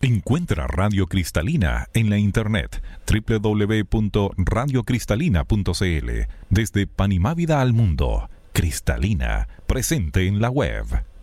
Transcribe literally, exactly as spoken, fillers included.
Encuentra Radio Cristalina en la internet doble u doble u doble u punto radio cristalina punto c l. Desde Panimávida al mundo, Cristalina, presente en la web.